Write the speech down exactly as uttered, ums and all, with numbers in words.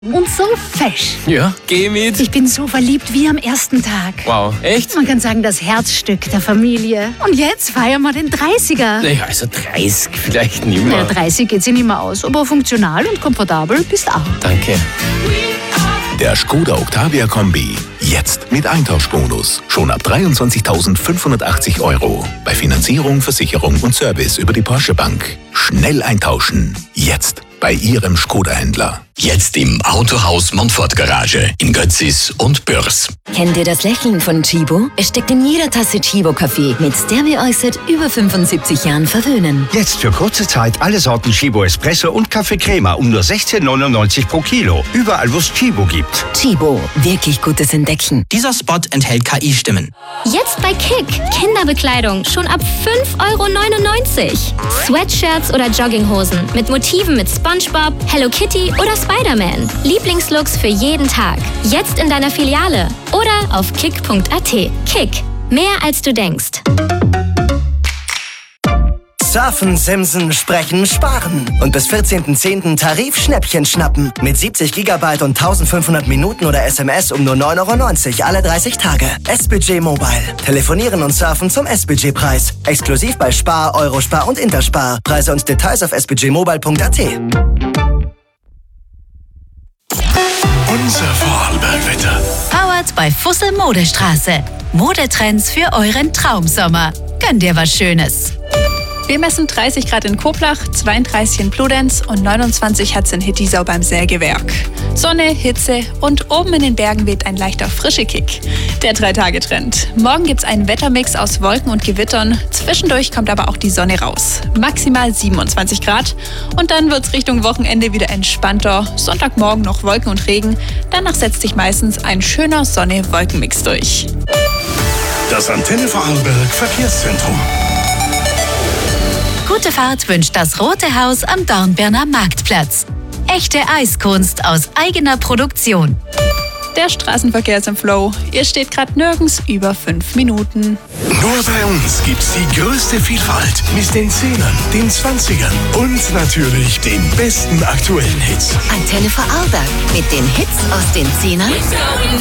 Und so fesch. Ja, geh mit. Ich bin so verliebt wie am ersten Tag. Wow, echt? Man kann sagen, das Herzstück der Familie. Und jetzt feiern wir den dreißiger. Naja, also dreißig vielleicht nicht Na, mehr. dreißig geht sich nicht mehr aus, aber funktional und komfortabel bist auch. Danke. Der Skoda Octavia Kombi. Jetzt mit Eintauschbonus. Schon ab dreiundzwanzigtausendfünfhundertachtzig Euro. Bei Finanzierung, Versicherung und Service über die Porsche Bank. Schnell eintauschen. Jetzt bei Ihrem Skoda-Händler. Jetzt im Autohaus Montfort Garage in Götzis und Bürs. Kennt ihr das Lächeln von Chibo? Es steckt in jeder Tasse Chibo-Kaffee, mit der wir euch seit über fünfundsiebzig Jahren verwöhnen. Jetzt für kurze Zeit alle Sorten Chibo Espresso und Kaffee Crema um nur sechzehn neunundneunzig pro Kilo. Überall, wo es Chibo gibt. Chibo, wirklich gutes Entdecken. Dieser Spot enthält K I-Stimmen. Jetzt bei Kick. Kinderbekleidung schon ab fünf Euro neunundneunzig. Sweatshirts oder Jogginghosen mit Motiven mit SpongeBob, Hello Kitty oder Spider-Man. Lieblingslooks für jeden Tag. Jetzt in deiner Filiale oder auf kick punkt a t. Kick. Mehr als du denkst. Surfen, Simsen, Sprechen, Sparen. Und bis vierzehnten zehnten Tarif-Schnäppchen schnappen. Mit siebzig Gigabyte und eintausendfünfhundert Minuten oder S M S um nur neun Euro neunzig alle dreißig Tage. S B J Mobile. Telefonieren und surfen zum S B J-Preis. Exklusiv bei Spar, Eurospar und Interspar. Preise und Details auf s b j mobile punkt a t. Unser Vorarlbergwetter. Powered bei Fussel Modestraße. Modetrends für euren Traumsommer. Gönn dir was Schönes. Wir messen dreißig Grad in Koblach, zweiunddreißig in Bludenz und neunundzwanzig hat's in Hittisau beim Sägewerk. Sonne, Hitze und oben in den Bergen weht ein leichter frische Kick. Der Drei-Tage-Trend. Morgen gibt's einen Wettermix aus Wolken und Gewittern. Zwischendurch kommt aber auch die Sonne raus. Maximal siebenundzwanzig Grad. Und dann wird's Richtung Wochenende wieder entspannter. Sonntagmorgen noch Wolken und Regen. Danach setzt sich meistens ein schöner Sonne-Wolken-Mix durch. Das Antenne Vorarlberg Verkehrszentrum. Gute Fahrt wünscht das Rote Haus am Dornbirner Marktplatz. Echte Eiskunst aus eigener Produktion. Der Straßenverkehr ist im Flow. Ihr steht gerade nirgends über fünf Minuten. Nur bei uns gibt's die größte Vielfalt mit den Zehnern, den Zwanzigern und natürlich den besten aktuellen Hits. Antenne Vorarlberg mit den Hits aus den Zehnern